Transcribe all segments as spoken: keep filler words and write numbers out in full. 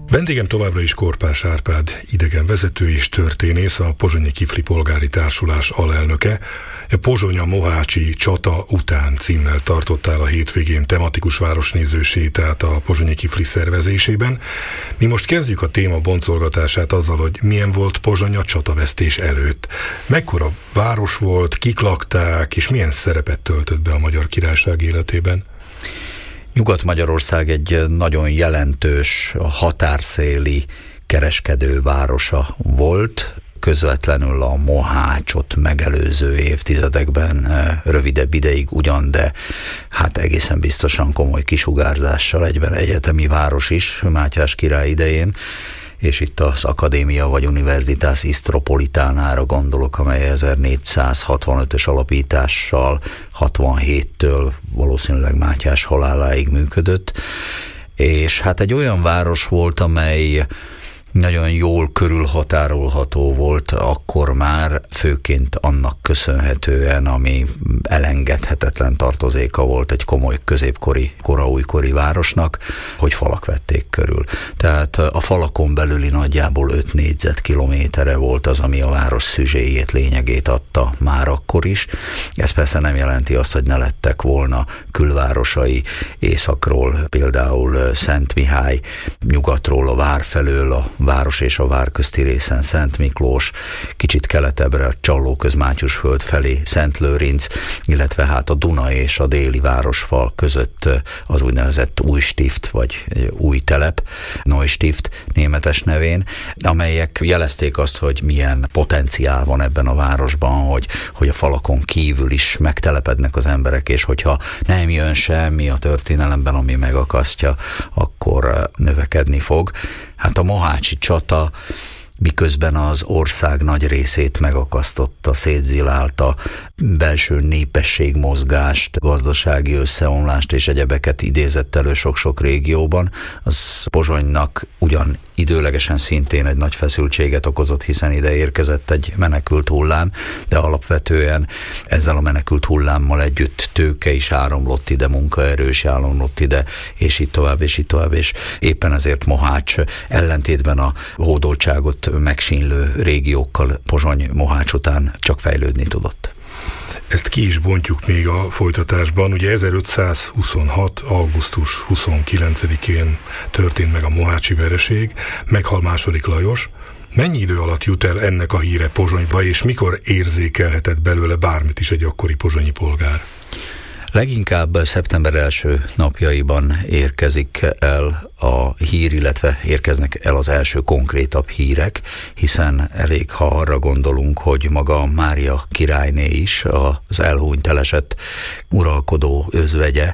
Vendégem továbbra is Korpás Árpád idegenvezető és történész, a Pozsonyi Kifli Polgári Társulás alelnöke. A Pozsony a mohácsi csata után címmel tartottál a hétvégén tematikus városnéző sétát a Pozsonyi Kifli szervezésében. Mi most kezdjük a téma boncolgatását azzal, hogy milyen volt Pozsony a csatavesztés előtt. Mekkora város volt, kik lakták, és milyen szerepet töltött be a Magyar Királyság életében? Nyugat-Magyarország egy nagyon jelentős, határszéli kereskedővárosa volt, közvetlenül a Mohácsot megelőző évtizedekben rövidebb ideig ugyan, de hát egészen biztosan komoly kisugárzással, egyben egyetemi város is Mátyás király idején, és itt az Akadémia vagy Universitas Istropolitánára gondolok, amely ezernégyszázhatvanötös alapítással hatvanhéttől valószínűleg Mátyás haláláig működött, és hát egy olyan város volt, amely nagyon jól körülhatárolható volt akkor már, főként annak köszönhetően, ami elengedhetetlen tartozéka volt egy komoly középkori, koraújkori városnak, hogy falak vették körül. Tehát a falakon belüli nagyjából öt négyzetkilométerre volt az, ami a város szüzséjét, lényegét adta már akkor is. Ez persze nem jelenti azt, hogy ne lettek volna külvárosai északról, például Szentmihály, nyugatról a vár felől a város és a vár közti részen Szent Miklós, kicsit keletebbre a Csallóköz-Mátyusföld felé Szentlőrinc, illetve hát a Duna és a déli városfal között az úgynevezett Újstift, vagy új telep, Neustift németes nevén, amelyek jelezték azt, hogy milyen potenciál van ebben a városban, hogy, hogy a falakon kívül is megtelepednek az emberek, és hogyha nem jön semmi a történelemben, ami megakasztja, akkor növekedni fog. Hát a mohácsi csata, miközben az ország nagy részét megakasztotta, szétzilálta, belső népességmozgást, gazdasági összeomlást és egyebeket idézett elő sok-sok régióban, az Pozsonynak ugyan időlegesen szintén egy nagy feszültséget okozott, hiszen ide érkezett egy menekült hullám, de alapvetően ezzel a menekült hullámmal együtt tőke is áramlott ide, munkaerő is áramlott ide, és így tovább, és így tovább, és éppen ezért Mohács ellentétben a hódoltságot megsínlő régiókkal Pozsony Mohács után csak fejlődni tudott. Ezt ki is bontjuk még a folytatásban. Ugye ezerötszázhuszonhat. augusztus huszonkilencedikén történt meg a mohácsi vereség, meghal második Lajos. Mennyi idő alatt jut el ennek a híre Pozsonyba, és mikor érzékelhetett belőle bármit is egy akkori pozsonyi polgár? Leginkább szeptember első napjaiban érkezik el a hír, illetve érkeznek el az első konkrétabb hírek, hiszen elég, ha arra gondolunk, hogy maga Mária királyné is, az elhunyt elesett uralkodó özvegye,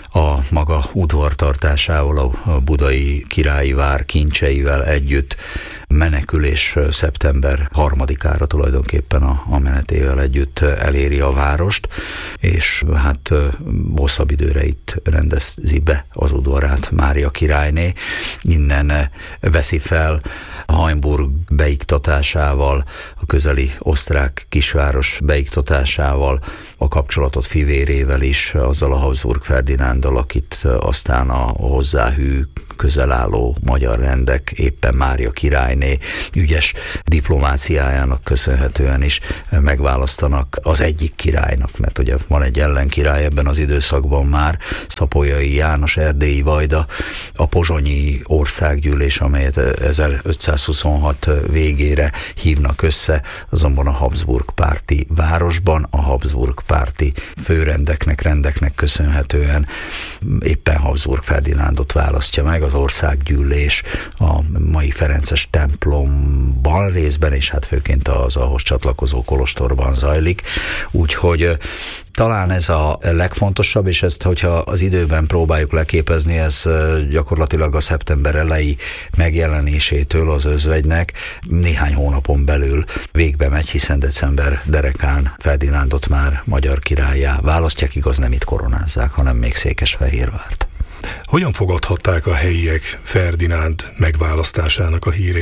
a maga udvartartásával, a budai királyi vár kincseivel együtt menekül, és szeptember harmadikára tulajdonképpen a, a menetével együtt eléri a várost, és hát hosszabb időre itt rendezi be az udvarát Mária királyné. Innen veszi fel Hainburg beiktatásával, a közeli osztrák kisváros beiktatásával a kapcsolatot fivérével is, azzal a Habsburg Ferdinánddal, akit aztán a hozzáhű, közel álló magyar rendek, éppen Mária királyné ügyes diplomáciájának köszönhetően is megválasztanak az egyik királynak, mert ugye van egy ellenkirály ebben az időszakban már, Szapolyai János erdélyi vajda, a pozsonyi országgyűlés, amelyet ezerötszázhuszonhat végére hívnak össze, azonban a Habsburg párti városban, a Habsburg párti főrendeknek, rendeknek köszönhetően éppen Habsburg Ferdinándot választja meg, az országgyűlés a mai ferences templomban részben, és hát főként az ahhoz csatlakozó kolostorban zajlik. Úgyhogy talán ez a legfontosabb, és ezt, hogyha az időben próbáljuk leképezni, ez gyakorlatilag a szeptember elejé megjelenésétől az özvegynek néhány hónapon belül végbe megy, hiszen december derekán Ferdinándot már magyar királlyá választják, igaz, nem itt koronázzák, hanem még Székesfehérvárt. Hogyan fogadhatták a helyiek Ferdinánd megválasztásának a hírét?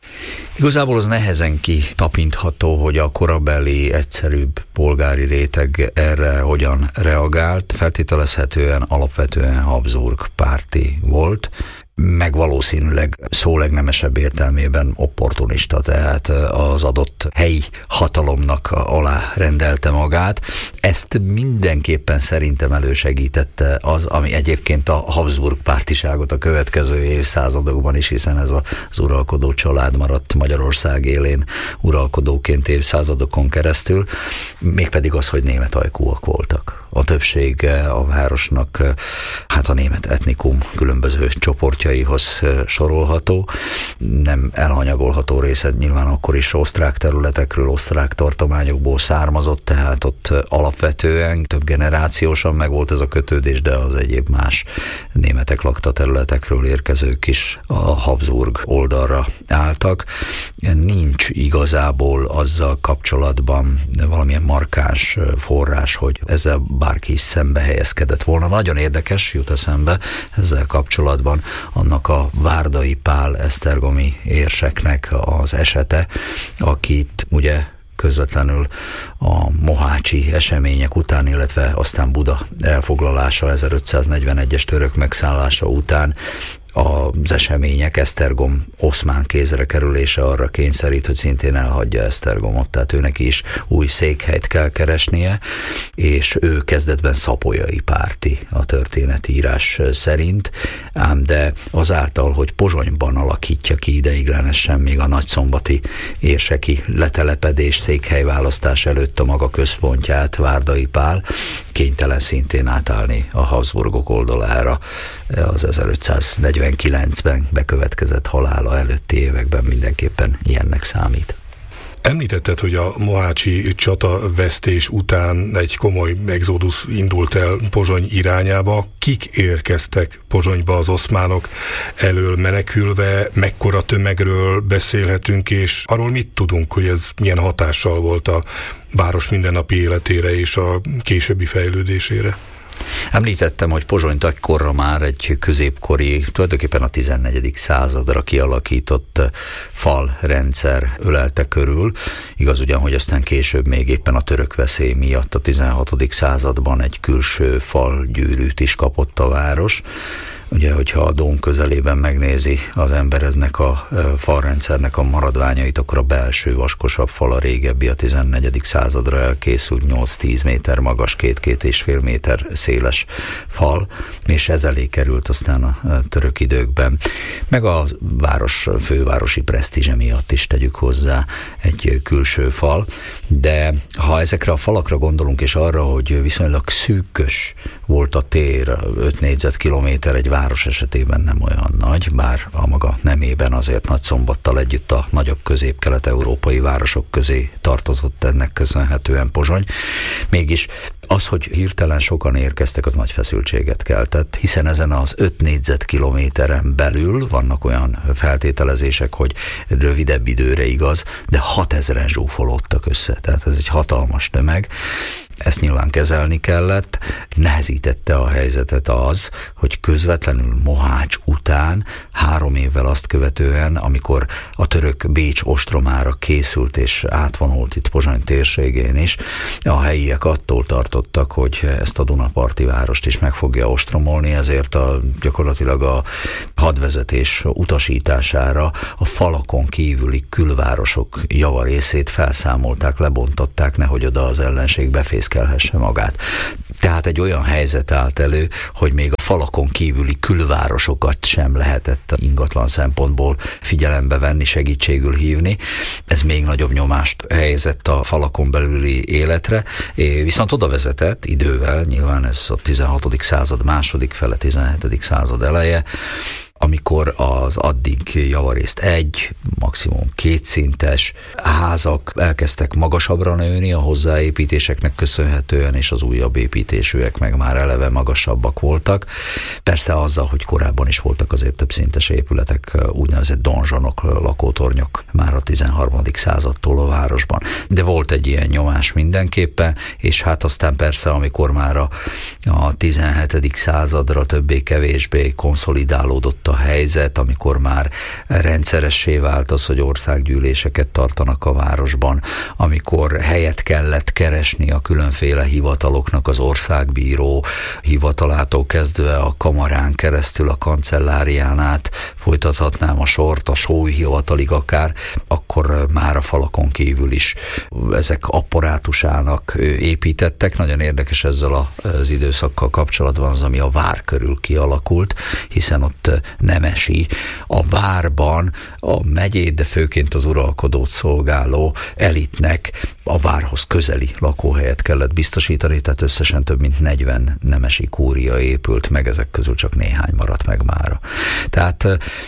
Igazából az nehezen kitapintható, hogy a korabeli, egyszerűbb polgári réteg erre hogyan reagált. Feltételezhetően alapvetően Habsburg párti volt, meg valószínűleg szó legnemesebb értelmében opportunista, tehát az adott helyi hatalomnak alá rendelte magát. Ezt mindenképpen szerintem elősegítette az, ami egyébként a Habsburg pártiságot a következő évszázadokban is, hiszen ez az uralkodó család maradt Magyarország élén uralkodóként évszázadokon keresztül, mégpedig az, hogy német ajkúak voltak. A többsége a városnak hát a német etnikum különböző csoportjaihoz sorolható, nem elhanyagolható része nyilván akkor is osztrák területekről, osztrák tartományokból származott, tehát ott alapvetően több generációsan megvolt ez a kötődés, de az egyéb más németek lakta területekről érkezők is a Habsburg oldalra álltak. Nincs igazából azzal kapcsolatban valamilyen markáns forrás, hogy ezzel bárki is szembe helyezkedett volna. Nagyon érdekes, jut eszembe ezzel kapcsolatban annak a Várdai Pál esztergomi érseknek az esete, akit ugye közvetlenül a mohácsi események után, illetve aztán Buda elfoglalása, ezerötszáznegyvenegyes török megszállása után az események, Esztergom oszmán kézre kerülése arra kényszerít, hogy szintén elhagyja Esztergomot, tehát őnek is új székhelyt kell keresnie, és ő kezdetben szapolyai párti a történetírás szerint, ám de azáltal, hogy Pozsonyban alakítja ki ideiglenesen még a nagyszombati érseki letelepedés székhelyválasztás előtt a maga központját, Várdai Pál, kénytelen szintén átállni a Habsburgok oldalára az ezerötszáznegyvenkilencben bekövetkezett halála előtti években mindenképpen ilyennek számít. Említetted, hogy a mohácsi csata vesztés után egy komoly exodus indult el Pozsony irányába. Kik érkeztek Pozsonyba az oszmánok elől menekülve? Mekkora tömegről beszélhetünk, és arról mit tudunk, hogy ez milyen hatással volt a város mindennapi életére és a későbbi fejlődésére? Említettem, hogy Pozsonyt akkorra már egy középkori, tulajdonképpen a tizennegyedik századra kialakított falrendszer ölelte körül. Igaz ugyan, hogy aztán később még éppen a török veszély miatt a tizenhatodik században egy külső falgyűrűt is kapott a város. Ugye, hogyha a dóm közelében megnézi az ember eznek a falrendszernek a maradványait, akkor a belső vaskosabb fal, a régebbi, a tizennegyedik századra elkészült nyolc-tíz méter magas, két-két és fél méter széles fal, és ez elé került aztán a török időkben. Meg a város fővárosi presztízse miatt is tegyük hozzá egy külső fal, de ha ezekre a falakra gondolunk, és arra, hogy viszonylag szűkös volt a tér, öt négyzetkilométer egy város esetében nem olyan nagy, bár a maga nemében azért Nagyszombattal együtt a nagyobb közép-kelet-európai városok közé tartozott ennek köszönhetően Pozsony. Mégis az, hogy hirtelen sokan érkeztek, az nagy feszültséget keltett, hiszen ezen az öt négyzetkilométeren belül vannak olyan feltételezések, hogy rövidebb időre igaz, de hatezren zsúfolódtak össze, tehát ez egy hatalmas tömeg. Ezt nyilván kezelni kellett, nehezítette a helyzetet az, hogy közvetlenül Mohács után, három évvel azt követően, amikor a török Bécs ostromára készült és átvonult itt Pozsony térségén is, a helyiek attól tartottak, hogy ezt a Dunaparti várost is meg fogja ostromolni, ezért a, gyakorlatilag a hadvezetés utasítására a falakon kívüli külvárosok javarészét felszámolták, lebontották, nehogy oda az ellenség befészkelhesse magát. Tehát egy olyan helyzet állt elő, hogy még a falakon kívüli külvárosokat sem lehetett ingatlan szempontból figyelembe venni, segítségül hívni. Ez még nagyobb nyomást helyezett a falakon belüli életre, viszont oda vezetett idővel, nyilván ez a tizenhatodik század második fele, tizenhetedik század eleje, amikor az addig javarészt egy, maximum kétszintes házak elkezdtek magasabbra nőni a hozzáépítéseknek köszönhetően, és az újabb építésűek meg már eleve magasabbak voltak. Persze azzal, hogy korábban is voltak azért többszintes épületek, úgynevezett donzsonok, lakótornyok már a tizenharmadik századtól a városban. De volt egy ilyen nyomás mindenképpen, és hát aztán persze, amikor már a, a tizenhetedik századra többé-kevésbé konszolidálódott a helyzet, amikor már rendszeressé vált az, hogy országgyűléseket tartanak a városban, amikor helyet kellett keresni a különféle hivataloknak, az országbíró hivatalától kezdve a kamarán keresztül a kancellárián át, folytathatnám a sort, a sólyhivatalig akár, akkor már a falakon kívül is ezek apparátusának építettek. Nagyon érdekes ezzel az időszakkal kapcsolatban az, ami a vár körül kialakult, hiszen ott nemesi, a várban a megyét, de főként az uralkodót szolgáló elitnek a várhoz közeli lakóhelyet kellett biztosítani, tehát összesen több mint negyven nemesi kúria épült meg, ezek közül csak néhány maradt meg mára. Tehát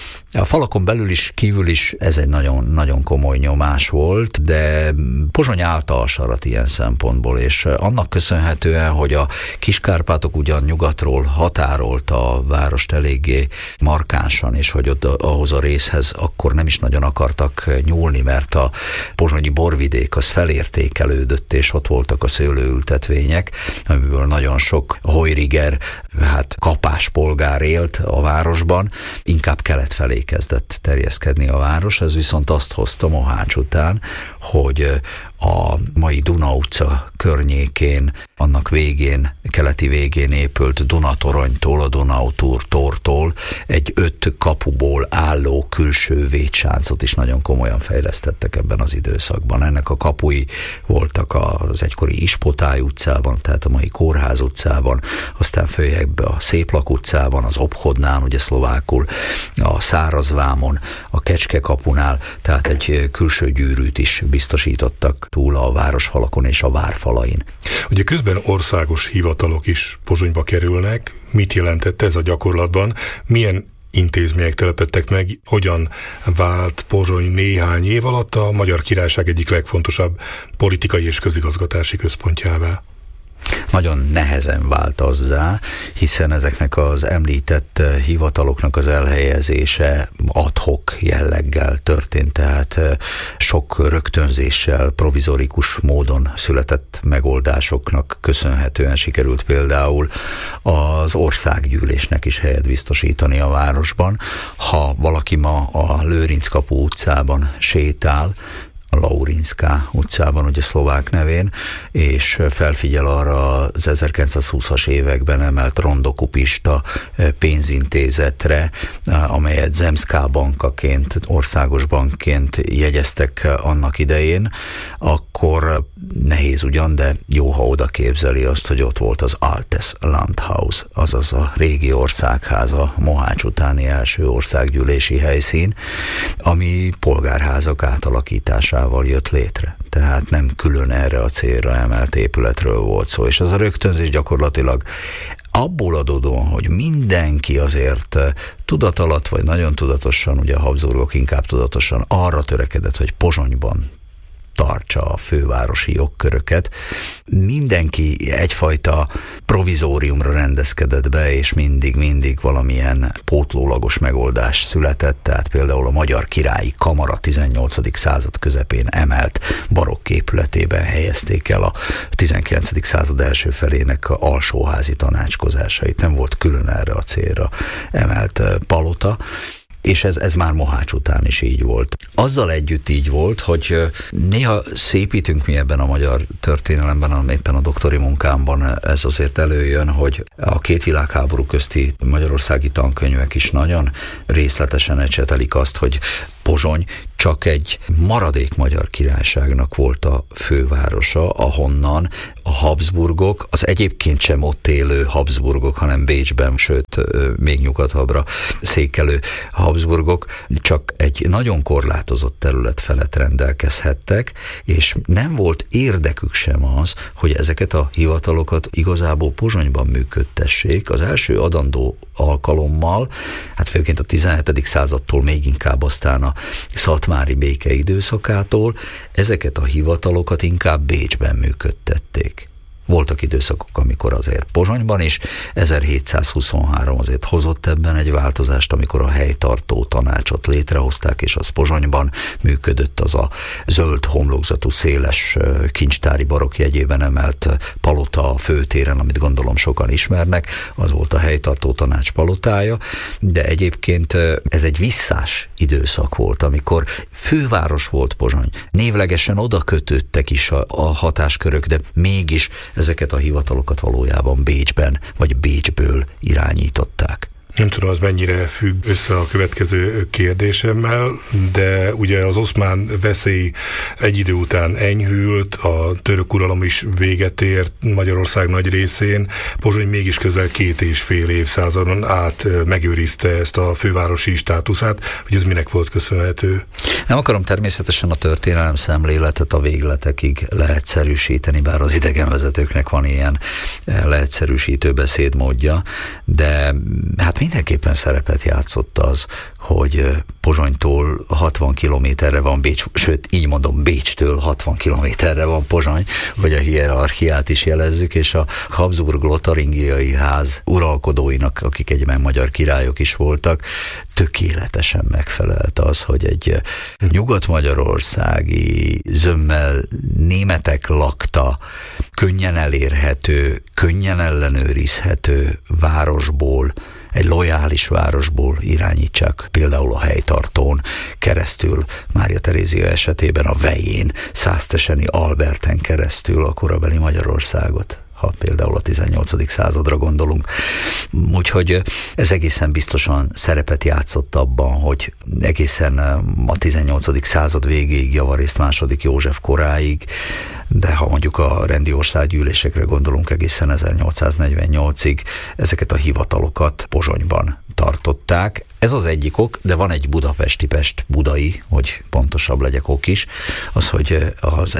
a falakon belül is, kívül is ez egy nagyon, nagyon komoly nyomás volt, de Pozsony állta a sarat ilyen szempontból, és annak köszönhetően, hogy a Kis-Kárpátok ugyan nyugatról határolt a várost eléggé markánsan, és hogy ott ahhoz a részhez akkor nem is nagyon akartak nyúlni, mert a pozsonyi borvidék az felértékelődött, és ott voltak a szőlőültetvények, amiből nagyon sok hojriger, hát kapáspolgár élt a városban, inkább kelet felé kezdett terjeszkedni a város, ez viszont azt hozta Mohács után, hogy a mai Duna utca környékén, annak végén, keleti végén épült Dunatoronytól, a Dunautúr tortól egy öt kapuból álló külső védsáncot is nagyon komolyan fejlesztettek ebben az időszakban. Ennek a kapui voltak az egykori Ispotály utcában, tehát a mai Kórház utcában, aztán följebb a Széplak utcában, az Obchodnán, ugye szlovákul, a Szárazvámon, a Kecske kapunál, tehát egy külső gyűrűt is biztosítottak túl a városfalakon és a várfalain. Ugye közben országos hivatalok is Pozsonyba kerülnek. Mit jelentett ez a gyakorlatban? Milyen intézmények telepedtek meg? Hogyan vált Pozsony néhány év alatt a Magyar Királyság egyik legfontosabb politikai és közigazgatási központjává? Nagyon nehezen vált azzá, hiszen ezeknek az említett hivataloknak az elhelyezése ad-hoc jelleggel történt, tehát sok rögtönzéssel, provizorikus módon született megoldásoknak köszönhetően sikerült például az országgyűlésnek is helyet biztosítani a városban. Ha valaki ma a Lőrinckapu utcában sétál, a Laurinská utcában, ugye szlovák nevén, és felfigyel arra az ezerkilencszázhúszas években emelt rondokupista pénzintézetre, amelyet Zemská bankaként, országos bankként jegyeztek annak idején, akkor nehéz ugyan, de jó, ha oda képzeli azt, hogy ott volt az Altes Landhaus, azaz a régi országháza, Mohács utáni első országgyűlési helyszín, ami polgárházak átalakítása jött létre. Tehát nem külön erre a célra emelt épületről volt szó. És az a rögtönzés gyakorlatilag abból adódóan, hogy mindenki azért tudatalatt, vagy nagyon tudatosan, ugye a Habsburgok inkább tudatosan arra törekedett, hogy Pozsonyban tartsa a fővárosi jogköröket. Mindenki egyfajta provizóriumra rendezkedett be, és mindig-mindig valamilyen pótlólagos megoldás született, tehát például a Magyar Királyi Kamara tizennyolcadik század közepén emelt barokk épületében helyezték el a tizenkilencedik század első felének a alsóházi tanácskozásait. Nem volt külön erre a célra emelt palota, és ez, ez már Mohács után is így volt. Azzal együtt így volt, hogy néha szépítünk mi ebben a magyar történelemben, éppen a doktori munkámban ez azért előjön, hogy a két világháború közti magyarországi tankönyvek is nagyon részletesen ecsetelik azt, hogy Pozsony csak egy maradék magyar királyságnak volt a fővárosa, ahonnan a Habsburgok, az egyébként sem ott élő Habsburgok, hanem Bécsben, sőt, még nyugatabbra székelő Habsburgok csak egy nagyon korlátozott terület felett rendelkezhettek, és nem volt érdekük sem az, hogy ezeket a hivatalokat igazából Pozsonyban működtessék. Az első adandó alkalommal, hát főként a tizenhetedik századtól még inkább aztán a szatmári béke időszakától ezeket a hivatalokat inkább Bécsben működtették. Voltak időszakok, amikor azért Pozsonyban is, ezerhétszázhuszonhárom azért hozott ebben egy változást, amikor a helytartó tanácsot létrehozták, és az Pozsonyban működött az a zöld homlokzatú, széles kincstári barokk jegyében emelt palota a főtéren, amit gondolom sokan ismernek, az volt a helytartó tanács palotája, de egyébként ez egy visszás időszak volt, amikor főváros volt Pozsony. Névlegesen oda kötődtek is a, a hatáskörök, de mégis ezeket a hivatalokat valójában Bécsben vagy Bécsből irányították. Nem tudom, az mennyire függ össze a következő kérdésemmel, de ugye az oszmán veszély egy idő után enyhült, a török uralom is véget ért Magyarország nagy részén, Pozsony mégis közel két és fél évszázadon át megőrizte ezt a fővárosi státuszát, hogy ez minek volt köszönhető? Nem akarom természetesen a történelem szemléletet a végletekig leegyszerűsíteni, bár az idegenvezetőknek van ilyen leegyszerűsítő beszédmódja, de hát mindenképpen szerepet játszott az, hogy Pozsonytól hatvan kilométerre van Bécs, sőt, így mondom, Bécstől hatvan kilométerre van Pozsony, hogy a hierarchiát is jelezzük, és a Habsburg-Lotaringiai ház uralkodóinak, akik egyben magyar királyok is voltak, tökéletesen megfelelt az, hogy egy nyugat-magyarországi, zömmel németek lakta, könnyen elérhető, könnyen ellenőrizhető városból, egy lojális városból irányítsák például a helytartón keresztül, Mária Terézia esetében a Vején, Szászteseni Alberten keresztül a korabeli Magyarországot, ha például a tizennyolcadik századra gondolunk. Úgyhogy ez egészen biztosan szerepet játszott abban, hogy egészen a tizennyolcadik század végéig, javarészt második József koráig, de ha mondjuk a rendi országgyűlésekre gondolunk, egészen ezernyolcszáznegyvennyolcig ezeket a hivatalokat Pozsonyban tartották. Ez az egyik ok, de van egy budapesti, Pest budai, hogy pontosabb legyek ok is, az, hogy az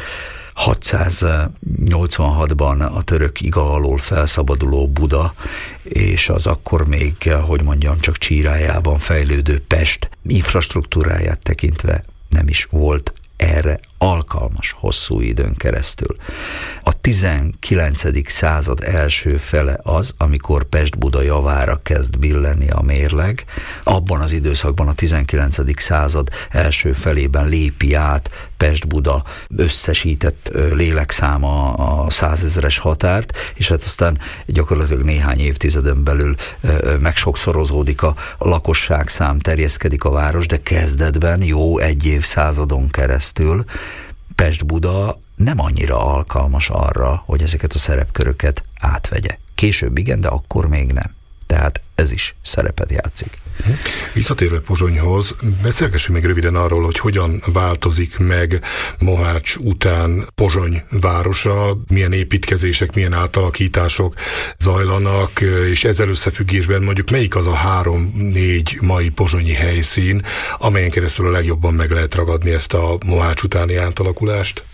ezerhatszáznyolcvanhatban a török iga alól felszabaduló Buda, és az akkor még, hogy mondjam, csak csírájában fejlődő Pest infrastruktúráját tekintve nem is volt erre alkalmas hosszú időn keresztül. A tizenkilencedik század első fele az, amikor Pest-Buda javára kezd billenni a mérleg. Abban az időszakban, a tizenkilencedik század első felében lépi át Pest-Buda összesített lélekszáma a százezres határt, és hát aztán gyakorlatilag néhány évtizeden belül megsokszorozódik a lakosságszám, terjeszkedik a város, de kezdetben jó egy évszázadon keresztül Pest-Buda nem annyira alkalmas arra, hogy ezeket a szerepköröket átvegye. Később igen, de akkor még nem. Tehát ez is szerepet játszik. Visszatérve Pozsonyhoz, beszélgessünk még röviden arról, hogy hogyan változik meg Mohács után Pozsony városa, milyen építkezések, milyen átalakítások zajlanak, és ezzel összefüggésben mondjuk melyik az a három-négy mai pozsonyi helyszín, amelyen keresztül a legjobban meg lehet ragadni ezt a Mohács utáni átalakulást?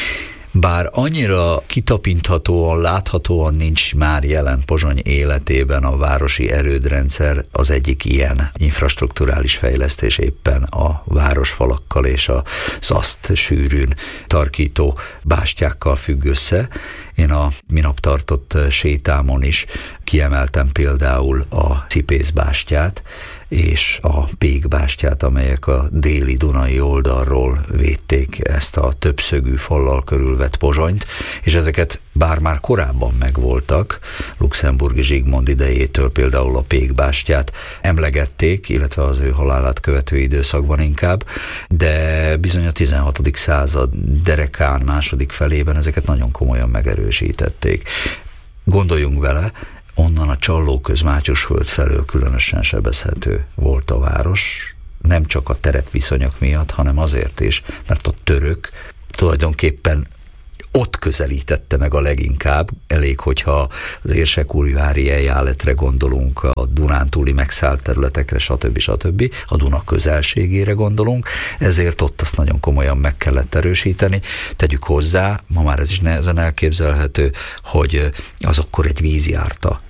Bár annyira kitapinthatóan, láthatóan nincs már jelen Pozsony életében a városi erődrendszer, az egyik ilyen infrastrukturális fejlesztés éppen a városfalakkal és az azt sűrűn tarkító bástyákkal függ össze. Én a minap tartott sétámon is kiemeltem például a Cipészbástyát és a Pékbástyát, amelyek a déli dunai oldalról védték ezt a többszögű fallal körülvett Pozsonyt, és ezeket bár már korábban megvoltak, Luxemburgi Zsigmond idejétől például a Pékbástyát emlegették, illetve az ő halálát követő időszakban inkább, de bizony a tizenhatodik század derekán második felében ezeket nagyon komolyan megerősítették. Gondoljunk vele, onnan a Csallóköz-Mátyusföld felől különösen sebezhető volt a város, nem csak a terepviszonyok miatt, hanem azért is, mert a török tulajdonképpen ott közelítette meg a leginkább, elég, hogyha az érsekújvári eljáletre gondolunk, a Dunántúli megszállt területekre, stb. stb. A Duna közelségére gondolunk, ezért ott azt nagyon komolyan meg kellett erősíteni. Tegyük hozzá, ma már ez is nehezen elképzelhető, hogy az akkor egy vízjárta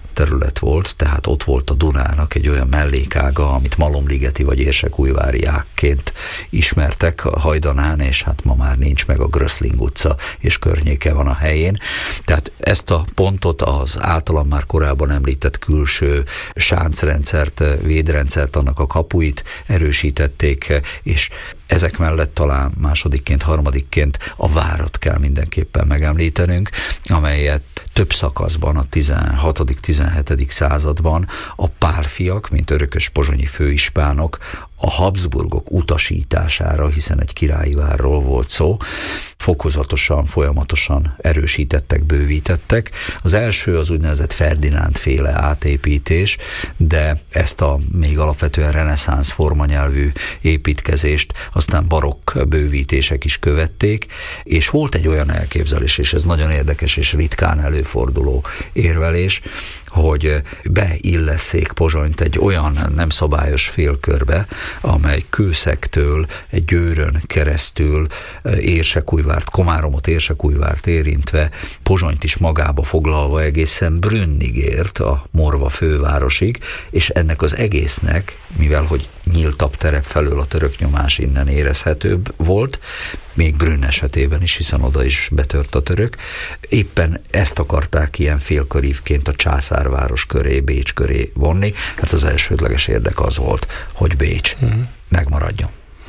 terület volt, tehát ott volt a Dunának egy olyan mellékága, amit malomligeti vagy érsekújvári ágként ismertek a Hajdanán, és hát ma már nincs meg, a Gröszling utca és környéke van a helyén. Tehát ezt a pontot, az általam már korábban említett külső sáncrendszert, védrendszert, annak a kapuit erősítették, és ezek mellett talán másodikként, harmadikként a várat kell mindenképpen megemlítenünk, amelyet több szakaszban a tizenhatodik-tizenhetedik században a párfiak, mint örökös pozsonyi főispánok, a Habsburgok utasítására, hiszen egy királyi várról volt szó, fokozatosan, folyamatosan erősítettek, bővítettek. Az első az úgynevezett Ferdinánd féle átépítés, de ezt a még alapvetően reneszánsz formanyelvű építkezést aztán barokk bővítések is követték, és volt egy olyan elképzelés, és ez nagyon érdekes és ritkán előforduló érvelés, hogy beillesszék Pozsonyt egy olyan nem szabályos félkörbe, amely Kőszektől egy Győrön keresztül Érsekújvárt, Komáromot, Érsekújvárt érintve, Pozsonyt is magába foglalva egészen Brünnig ért, a Morva fővárosig, és ennek az egésznek, mivel hogy nyíltabb terep felől a török nyomás innen érezhetőbb volt, még Brünn esetében is, hiszen oda is betört a török, éppen ezt akarták ilyen félkörívként a császárváros köré, Bécs köré vonni. Hát az elsődleges érdek az volt, hogy Bécs uh-huh. megmaradjon.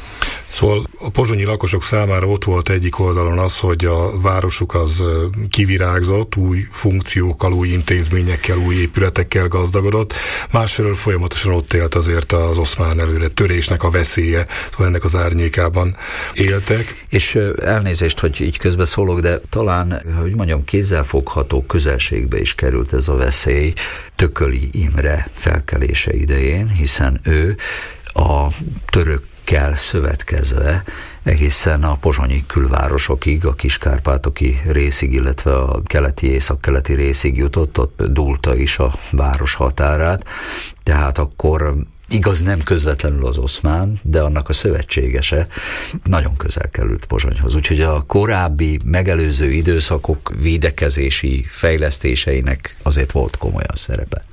Szóval a pozsonyi lakosok számára ott volt egyik oldalon az, hogy a városuk az kivirágzott, új funkciókkal, új intézményekkel, új épületekkel gazdagodott, másfelől folyamatosan ott élt azért az oszmán előre törésnek a veszélye, szóval ennek az árnyékában éltek. És elnézést, hogy így közbeszólok, de talán, hogy mondjam, kézzelfogható közelségbe is került ez a veszély Tököli Imre felkelése idején, hiszen ő a török kell szövetkezve egészen a pozsonyi külvárosokig, a Kiskárpátoki részig, illetve a keleti, északkeleti részig jutott, ott dúlta is a város határát, tehát akkor igaz, nem közvetlenül az oszmán, de annak a szövetségese nagyon közel került Pozsonyhoz. Úgyhogy a korábbi megelőző időszakok védekezési fejlesztéseinek azért volt komolyan szerepe.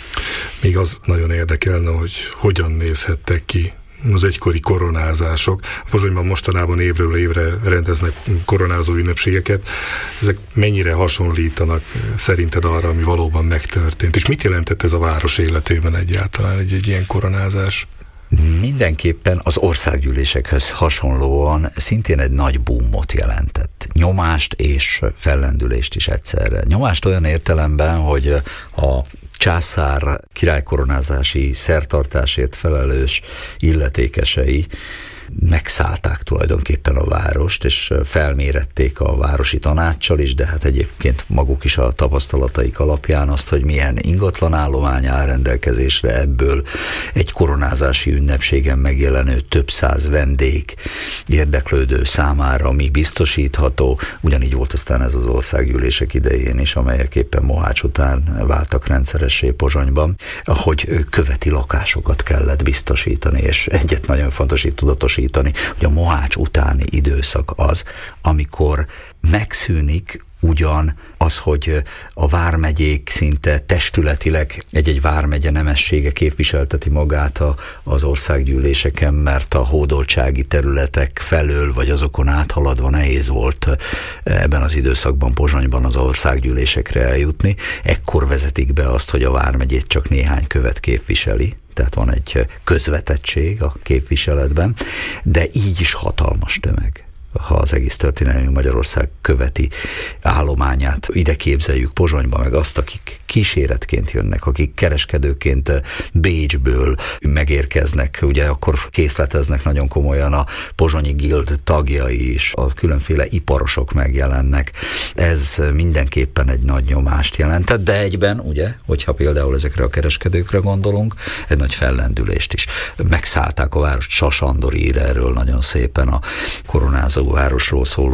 Még az nagyon érdekelne, hogy hogyan nézhettek ki az egykori koronázások. Pozsonyban mostanában évről évre rendeznek koronázó ünnepségeket. Ezek mennyire hasonlítanak szerinted arra, ami valóban megtörtént? És mit jelentett ez a város életében egyáltalán egy, egy ilyen koronázás? Mindenképpen az országgyűlésekhez hasonlóan szintén egy nagy boomot jelentett. Nyomást és fellendülést is egyszerre. Nyomást olyan értelemben, hogy a császár királykoronázási szertartásért felelős illetékesei megszállták tulajdonképpen a várost, és felmérették a városi tanáccsal is, de hát egyébként maguk is a tapasztalataik alapján azt, hogy milyen ingatlanállomány áll rendelkezésre, ebből egy koronázási ünnepségen megjelenő több száz vendég érdeklődő számára mi biztosítható. Ugyanígy volt aztán ez az országgyűlések idején is, amelyek éppen Mohács után váltak rendszeressé Pozsonyban, hogy követi lakásokat kellett biztosítani, és egyet nagyon fontos itt tudatosítani, hogy a Mohács utáni időszak az, amikor megszűnik ugyan az, hogy a vármegyék szinte testületileg egy-egy vármegye nemessége képviselteti magát a, az országgyűléseken, mert a hódoltsági területek felől, vagy azokon áthaladva nehéz volt ebben az időszakban Pozsonyban az országgyűlésekre eljutni. Ekkor vezetik be azt, hogy a vármegyét csak néhány követ képviseli, tehát van egy közvetettség a képviseletben, de így is hatalmas tömeg. Ha az egész történelmi Magyarország követi állományát ide képzeljük Pozsonyba, meg azt, akik kíséretként jönnek, akik kereskedőként Bécsből megérkeznek, ugye akkor készleteznek nagyon komolyan a pozsonyi guild tagjai is, a különféle iparosok megjelennek. Ez mindenképpen egy nagy nyomást jelentett, de egyben, ugye, hogyha például ezekre a kereskedőkre gondolunk, egy nagy fellendülést is. Megszállták a várost, Sas Andor ír erről nagyon szépen a koronázó városról szóló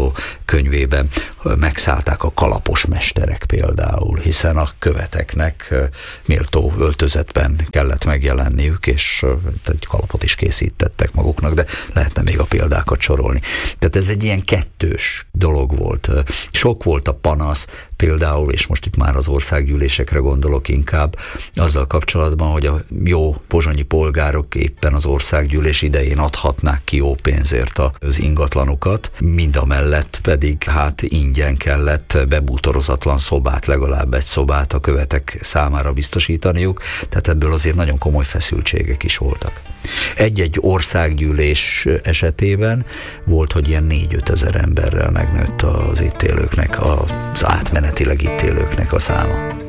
könyvében megszállták a kalapos mesterek például, hiszen a követeknek méltó öltözetben kellett megjelenniük, és egy kalapot is készítettek maguknak, de lehetne még a példákat sorolni. Tehát ez egy ilyen kettős dolog volt. Sok volt a panasz, például, és most itt már az országgyűlésekre gondolok inkább, azzal kapcsolatban, hogy a jó pozsonyi polgárok éppen az országgyűlés idején adhatnák ki jó pénzért az ingatlanukat, mind a mellett pedig hát ingyen kellett bebútorozatlan szobát, legalább egy szobát a követek számára biztosítaniuk, tehát ebből azért nagyon komoly feszültségek is voltak. Egy-egy országgyűlés esetében volt, hogy ilyen négy-öt ezer emberrel megnőtt az itt élőknek, az átmenetileg itt élőknek a száma.